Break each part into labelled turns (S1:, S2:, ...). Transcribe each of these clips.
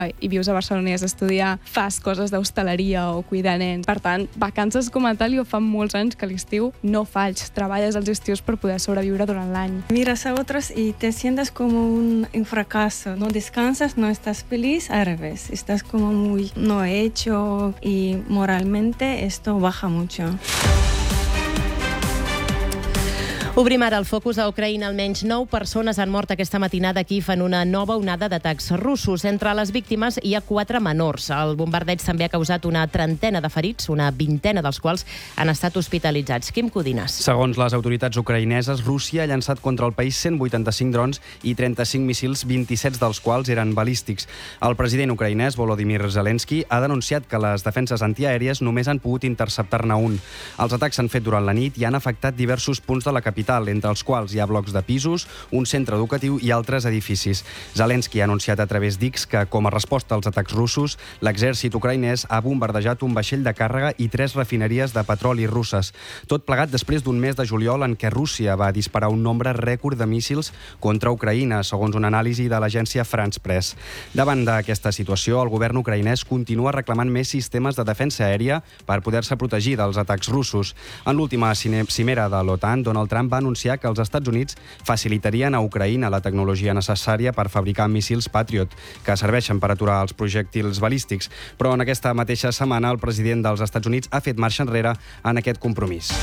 S1: i vius a Barcelona i has d'estudiar, fas coses d'hostaleria o cuidar nens. Per tant, vacances com a tal, jo fa molts anys que a l'estiu no faig. Treballes als estius per poder sobreviure durant l'any.
S2: Miras a otros y te sientes como un fracaso. No descansas, no estás feliz, al revés. Estás como muy no hecho y moralmente esto baja mucho.
S3: Obrim ara el focus a Ucraïna. Almenys 9 persones han mort aquesta matinada a Kíev en una nova onada d'atacs russos. Entre les víctimes hi ha 4 menors. El bombardeig també ha causat una trentena de ferits, una vintena dels quals han estat hospitalitzats. Quim Codines.
S4: Segons les autoritats ucraïneses, Rússia ha llançat contra el país 185 drons i 35 míssils, 27 dels quals eren balístics. El president ucraïnès, Volodymyr Zelensky, ha denunciat que les defenses antiaèries només han pogut interceptar-ne un. Els atacs s'han fet durant la nit i han afectat diversos punts de la capital, entre els quals hi ha blocs de pisos, un centre educatiu i altres edificis. Zelensky ha anunciat a través d'X que, com a resposta als atacs russos, l'exèrcit ucraïnès ha bombardejat un vaixell de càrrega i 3 refineries de petroli russes. Tot plegat després d'un mes de juliol en què Rússia va disparar un nombre rècord de míssils contra Ucraïna, segons una anàlisi de l'agència France Press. Davant d'aquesta situació, el govern ucraïnès continua reclamant més sistemes de defensa aèria per poder-se protegir dels atacs russos. En l'última cimera de l'OTAN, Donald Trump va anunciar que els Estats Units facilitarien a Ucraïna la tecnologia necessària per fabricar míssils Patriot, que serveixen per aturar els projèctils balístics. Però en aquesta mateixa setmana el president dels Estats Units ha fet marxa enrere en aquest compromís.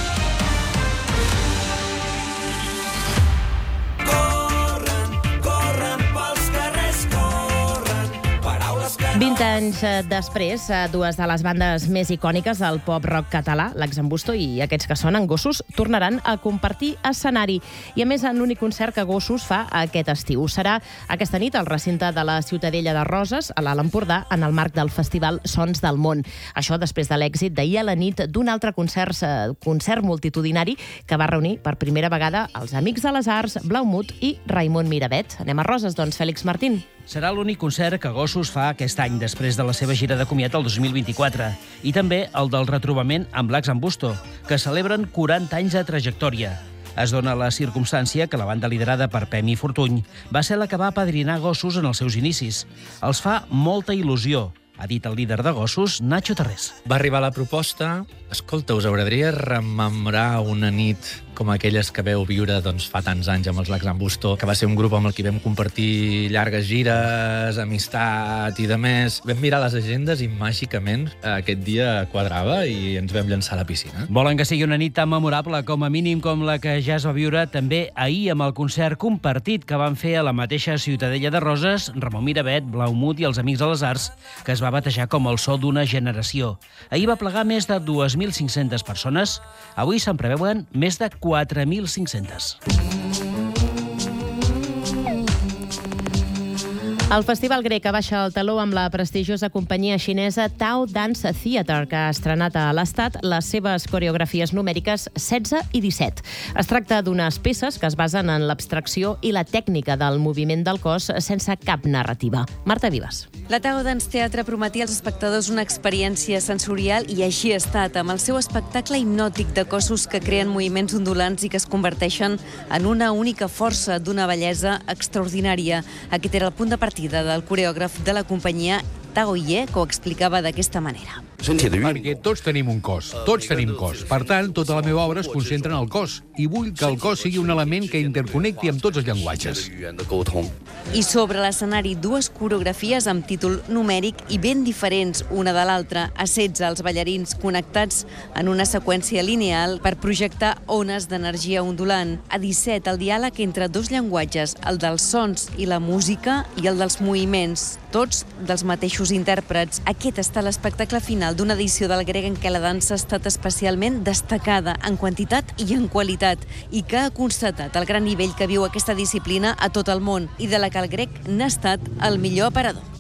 S3: 20 anys després, dues de les bandes més icòniques del pop-rock català, l'Axambusto i aquests que sonen Gossos, tornaran a compartir escenari. I a més, en l'únic concert que Gossos fa aquest estiu. Serà aquesta nit al recinte de la Ciutadella de Roses, a l'Alt Empordà, en el marc del Festival Sons del Món. Això després de l'èxit d'ahir a la nit d'un altre concert multitudinari que va reunir per primera vegada els Amics de les Arts, Blaumut i Raimon Miravet. Anem a Roses, doncs, Fèlix Martín.
S5: Serà l'únic concert que Gossos fa aquest any, després de la seva gira de comiat el 2024, i també el del retrobament amb l'Axambusto, que celebren 40 anys de trajectòria. Es dona la circumstància que la banda liderada per Pemi Fortuny va ser la que va apadrinar Gossos en els seus inicis. Els fa molta il·lusió, ha dit el líder de Gossos, Nacho Tarrés.
S6: Va arribar la proposta, escolta, us agradaria rememorar una nit com aquelles que veu viure fa tants anys amb els l'Axambusto, que va ser un grup amb el que vam compartir llargues gires, amistat i de més. Vam mirar les agendes i màgicament aquest dia quadrava i ens vam llançar a la piscina.
S5: Volen que sigui una nit tan memorable com a mínim com la que ja es va viure també ahir amb el concert compartit que van fer a la mateixa Ciutadella de Roses, Ramon Miravet, Blaumut i els Amics de les Arts, que es va batejar com el so d'una generació. Ahir va plegar més de 2.500 persones, avui se'n preveuen més de 4.500.
S3: El Festival Grec abaixa el taló amb la prestigiosa companyia xinesa Tao Dance Theatre, que ha estrenat a l'Estat les seves coreografies numèriques 16 i 17. Es tracta d'unes peces que es basen en l'abstracció i la tècnica del moviment del cos sense cap narrativa. Marta Vives.
S7: La Tao Dance Theatre prometia als espectadors una experiència sensorial i així ha estat, amb el seu espectacle hipnòtic de cossos que creen moviments ondulants i que es converteixen en una única força d'una bellesa extraordinària. Aquest era el punt de partida del coreògraf de la companyia, Tao Ye, que ho explicava d'aquesta manera.
S8: Perquè tots tenim un cos, tots tenim cos. Per tant, tota la meva obra es concentra en el cos i vull que el cos sigui un element que interconnecti amb tots els llenguatges.
S7: I sobre l'escenari, dues coreografies amb títol numèric i ben diferents una de l'altra. A 16, els ballarins connectats en una seqüència lineal per projectar ones d'energia ondulant. A 17, el diàleg entre dos llenguatges, el dels sons i la música i el dels moviments, tots dels mateixos intèrprets. Aquest està l'espectacle final d'una edició del Grec en què la dansa ha estat especialment destacada en quantitat i en qualitat i que ha constatat el gran nivell que viu aquesta disciplina a tot el món i de la que el Grec n'ha estat el millor aparador.